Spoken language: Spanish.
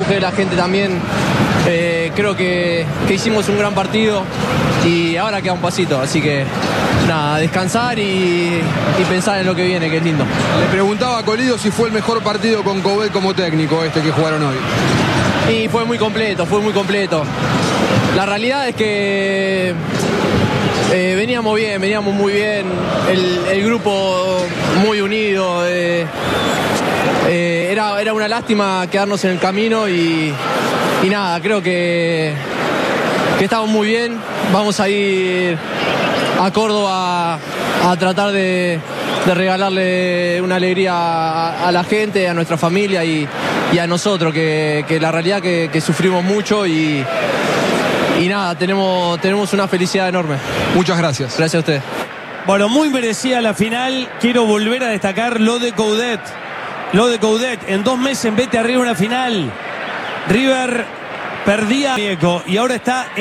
mensaje de la gente también. Creo que hicimos un gran partido y ahora queda un pasito, así que nada, descansar y pensar en lo que viene, que es lindo. Le preguntaba a Colidio si fue el mejor partido con Coudet como técnico que jugaron hoy. Y fue muy completo, La realidad es que veníamos muy bien, el grupo muy unido. Era una lástima quedarnos en el camino y nada, creo que estamos muy bien. Vamos a ir a Córdoba a tratar de regalarle una alegría a la gente, a nuestra familia y a nosotros, que la realidad que sufrimos mucho y nada, tenemos una felicidad enorme. Muchas gracias. Gracias a usted. Bueno, muy merecida la final. Quiero volver a destacar lo de Coudet. En 2 meses vete arriba una final. River perdía y ahora está